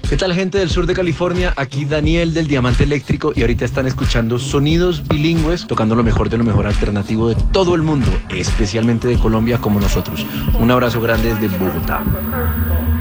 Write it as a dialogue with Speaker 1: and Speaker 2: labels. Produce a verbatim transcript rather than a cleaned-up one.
Speaker 1: ¿Qué tal, gente del sur de California? Aquí Daniel del Diamante Eléctrico y ahorita están escuchando sonidos bilingües tocando lo mejor de lo mejor alternativo de todo el mundo, especialmente de Colombia como nosotros. Un abrazo grande desde Bogotá.